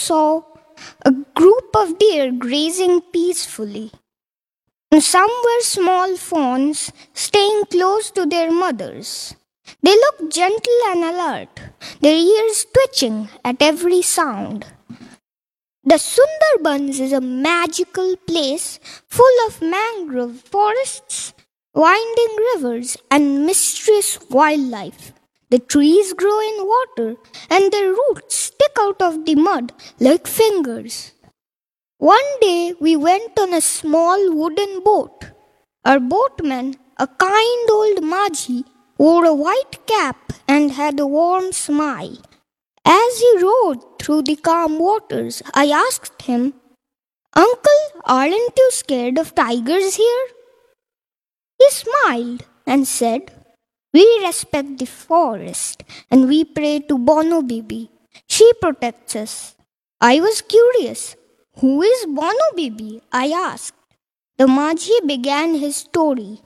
saw a group of deer grazing peacefully. Some were small fawns staying close to their mothers. They looked gentle and alert, their ears twitching at every sound. The Sundarbans is a magical place full of mangrove forests, winding rivers, and mysterious wildlife. The trees grow in water and their roots stick out of the mud like fingers. One day we went on a small wooden boat. Our boatman, a kind old Majhi, wore a white cap and had a warm smile. As he rowed through the calm waters, I asked him, "Uncle, aren't you scared of tigers here?" He smiled and said, "We respect the forest and we pray to Bono Bibi. She protects us." I was curious. "Who is Bono Bibi?" I asked. The Majhi began his story.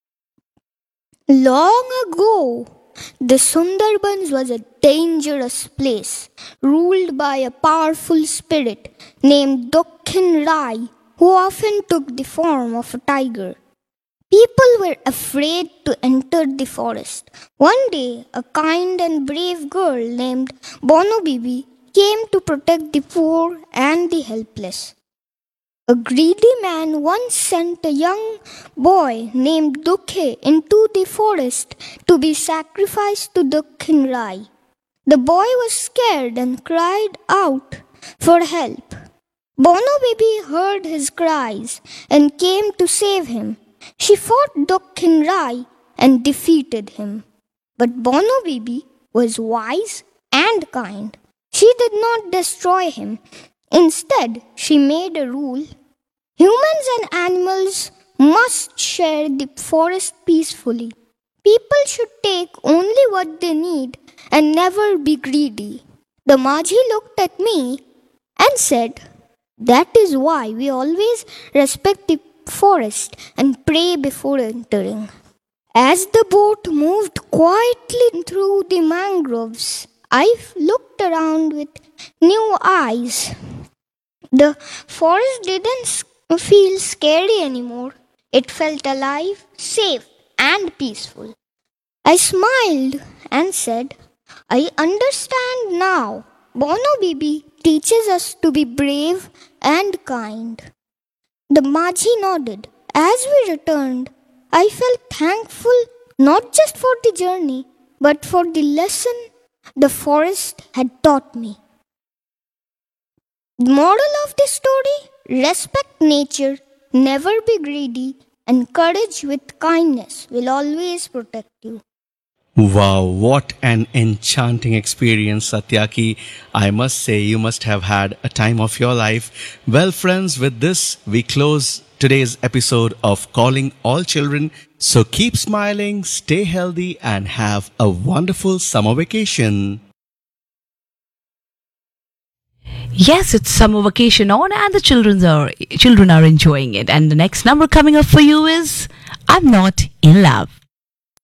Long ago, the Sundarbans was a dangerous place, ruled by a powerful spirit named Dokhin Rai, who often took the form of a tiger. People were afraid to enter the forest. One day, a kind and brave girl named Bono Bibi came to protect the poor and the helpless. A greedy man once sent a young boy named Dukhe into the forest to be sacrificed to Dokhin Rai. The boy was scared and cried out for help. Bono Bibi heard his cries and came to save him. She fought Dokhin Rai and defeated him. But Bono Bibi was wise and kind. She did not destroy him. Instead, she made a rule. Humans and animals must share the forest peacefully. People should take only what they need and never be greedy. The Majhi looked at me and said, "That is why we always respect the forest and pray before entering." As the boat moved quietly through the mangroves, I looked around with new eyes. The forest didn't feel scary anymore. It felt alive, safe, and peaceful. I smiled and said, "I understand now. Bono Bibi teaches us to be brave and kind." The Majhi nodded. As we returned, I felt thankful not just for the journey, but for the lesson the forest had taught me. The moral of this story: respect nature, never be greedy, and courage with kindness will always protect you. Wow, what an enchanting experience, Satyaki. I must say, you must have had a time of your life. Well, friends, with this, we close today's episode of Calling All Children. So keep smiling, stay healthy, and have a wonderful summer vacation. Yes, it's summer vacation on and the children are enjoying it. And the next number coming up for you is I'm Not in Love.